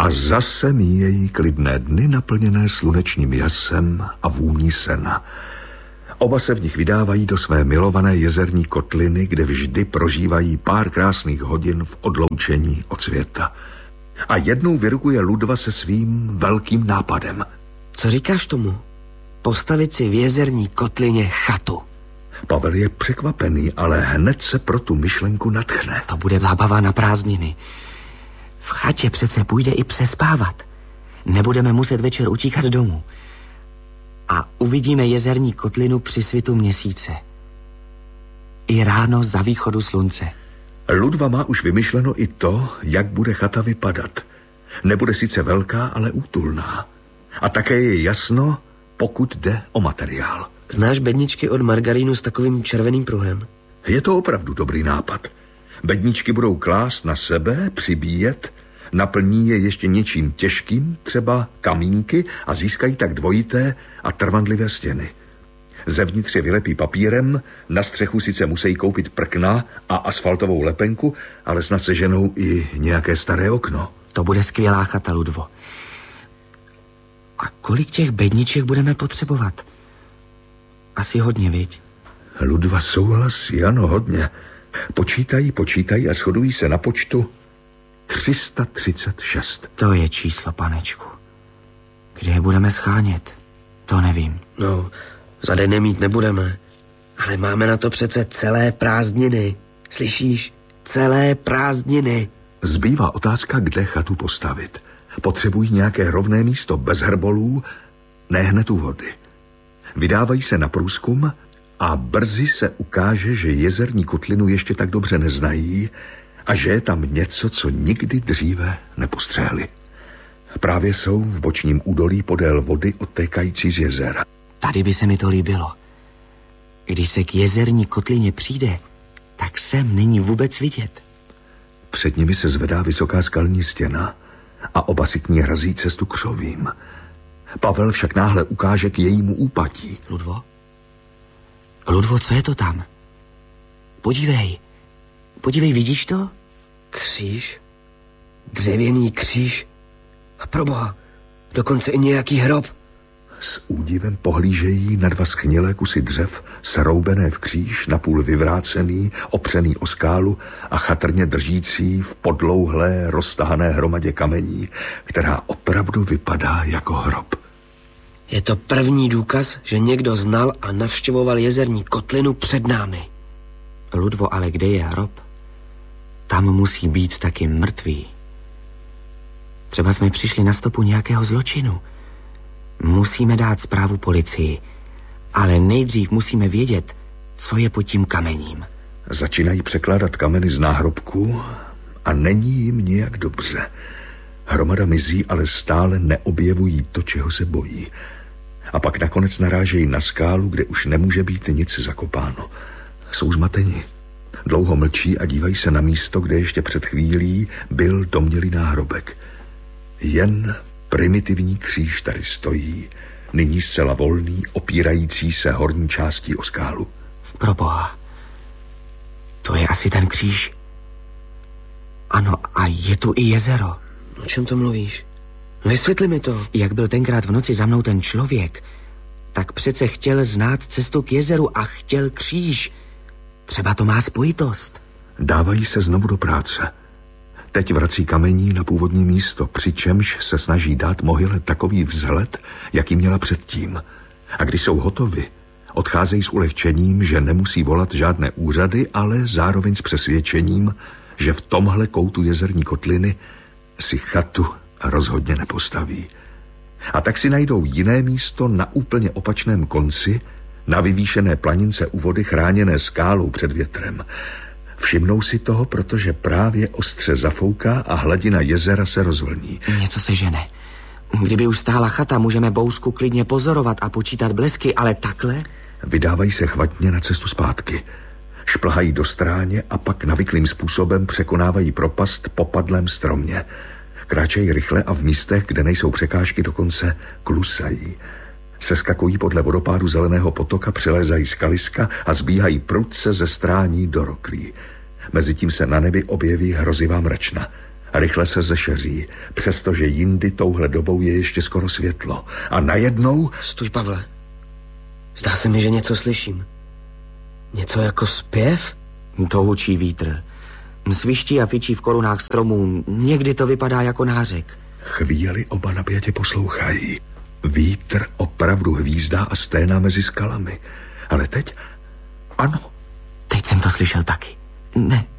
A zase míjejí klidné dny naplněné slunečním jasem a vůní sena. Oba se v nich vydávají do své milované jezerní kotliny, kde vždy prožívají pár krásných hodin v odloučení od světa. A jednou vyrukuje Ludva se svým velkým nápadem. Co říkáš tomu? Postavit si v jezerní kotlině chatu. Pavel je překvapený, ale hned se pro tu myšlenku nadchne. To bude zábava na prázdniny. V chatě přece půjde i přespávat. Nebudeme muset večer utíkat domů. A uvidíme jezerní kotlinu při svitu měsíce. I ráno za východu slunce. Ludva má už vymyšleno i to, jak bude chata vypadat. Nebude sice velká, ale útulná. A také je jasno, pokud jde o materiál. Znáš bedničky od margarínu s takovým červeným pruhem? Je to opravdu dobrý nápad. Bedničky budou klást na sebe, přibíjet, naplní je ještě něčím těžkým, třeba kamínky, a získají tak dvojité a trvanlivé stěny. Zevnitř je vylepí papírem, na střechu sice musí koupit prkna a asfaltovou lepenku, ale snad seženou i nějaké staré okno. To bude skvělá chata, Ludvo. A kolik těch bedniček budeme potřebovat? Asi hodně, viď? Ludva souhlasí, ano, hodně. Počítají a shodují se na počtu 336. To je číslo, panečku. Kde je budeme schánět? To nevím. No, za den nemít nebudeme. Ale máme na to přece celé prázdniny. Slyšíš? Celé prázdniny. Zbývá otázka, kde chatu postavit. Potřebují nějaké rovné místo bez hrbolů, ne hned u vody. Vydávají se na průzkum a brzy se ukáže, že jezerní kotlinu ještě tak dobře neznají a že je tam něco, co nikdy dříve nepostřehli. Právě jsou v bočním údolí podél vody odtékající z jezera. Tady by se mi to líbilo. Když se k jezerní kotlině přijde, tak sem není vůbec vidět. Před nimi se zvedá vysoká skalní stěna a oba si k ní hrazí cestu křovím. Pavel však náhle ukáže k jejímu úpatí. Ludvo, co je to tam? Podívej, vidíš to? Kříž. Dřevěný kříž. A proboha, dokonce i nějaký hrob. S údivem pohlížejí na dva schnilé kusy dřev, sroubené v kříž, napůl vyvrácený, opřený o skálu a chatrně držící v podlouhlé, roztahané hromadě kamení, která opravdu vypadá jako hrob. Je to první důkaz, že někdo znal a navštěvoval jezerní kotlinu před námi. Ludvo, ale kde je hrob? Tam musí být taky mrtvý. Třeba jsme přišli na stopu nějakého zločinu. Musíme dát zprávu policii, ale nejdřív musíme vědět, co je pod tím kamením. Začínají překládat kameny z náhrobku a není jim nějak dobře. Hromada mizí, ale stále neobjevují to, čeho se bojí. A pak nakonec narážejí na skálu, kde už nemůže být nic zakopáno. Jsou zmateni. Dlouho mlčí a dívají se na místo, kde ještě před chvílí byl domnělý náhrobek. Jen primitivní kříž tady stojí, nyní zcela volný, opírající se horní částí o skálu. Proboha, to je asi ten kříž. Ano, a je tu i jezero. O čem to mluvíš? Vysvětli mi to. Jak byl tenkrát v noci za mnou ten člověk, tak přece chtěl znát cestu k jezeru a chtěl kříž. Třeba to má spojitost. Dávají se znovu do práce. Teď vrací kamení na původní místo, přičemž se snaží dát mohyle takový vzhled, jaký měla předtím. A když jsou hotovi, odcházejí s ulehčením, že nemusí volat žádné úřady, ale zároveň s přesvědčením, že v tomhle koutu jezerní kotliny si chatu rozhodně nepostaví. A tak si najdou jiné místo na úplně opačném konci, na vyvýšené planince u vody chráněné skálou před větrem. Všimnou si toho, protože právě ostře zafouká a hladina jezera se rozvlní. Něco se žene. Kdyby už stála chata, můžeme bouřku klidně pozorovat a počítat blesky, ale takhle? Vydávají se chvatně na cestu zpátky. Šplhají do stráně a pak navyklým způsobem překonávají propast po padlém stromě. Kráčejí rychle a v místech, kde nejsou překážky, dokonce klusají. Seskakují podle vodopádu zeleného potoka, přilézají skaliska a zbíhají prudce ze strání do roklí. Mezitím se na nebi objeví hrozivá mračna. Rychle se zešeří, přestože jindy touhle dobou je ještě skoro světlo. A najednou... Stůj, Pavle. Zdá se mi, že něco slyším. Něco jako zpěv? To hučí vítr. Sviští a fičí v korunách stromů. Někdy to vypadá jako nářek. Chvíli oba napjatě poslouchají. Vítr opravdu hvízdá a sténá mezi skalami. Ale teď... Ano. Teď jsem to slyšel taky. Ne,